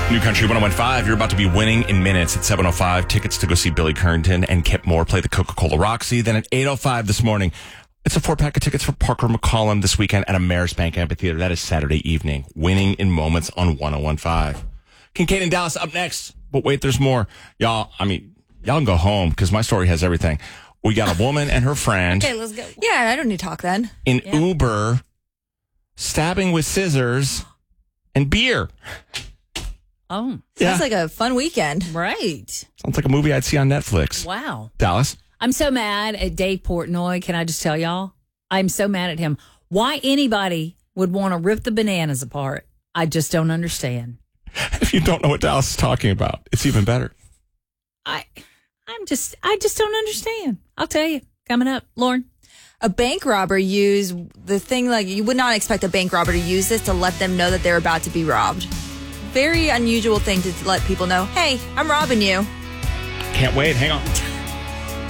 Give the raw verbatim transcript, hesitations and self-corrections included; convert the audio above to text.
New Country one oh one five, you're about to be winning in minutes at seven oh five. Tickets to go see Billy Currington and Kip Moore play the Coca-Cola Roxy. Then at eight oh five this morning, it's a four-pack of tickets for Parker McCollum this weekend at Ameris Bank Amphitheater. That is Saturday evening. Winning in moments on one oh one five. Kincaid and Dallas up next. But wait, there's more. Y'all, I mean, y'all can go home because my story has everything. We got a woman and her friend. Okay, let's go. Yeah, I don't need to talk then. In Yeah. Uber, stabbing with scissors and beer. Oh, Yeah. Sounds like a fun weekend. right. Sounds like a movie I'd see on Netflix. Wow. Dallas? I'm so mad at Dave Portnoy. Can I just tell y'all? I'm so mad at him. Why anybody would want to rip the bananas apart, I just don't understand. If you don't know what Dallas is talking about, it's even better. I, I'm just, I just don't understand. I'll tell you. Coming up, Lauren. A bank robber used the thing, like, you would not expect a bank robber to use this to let them know that they're about to be robbed. Very unusual thing to let people know, hey, I'm robbing you. Can't wait. Hang on.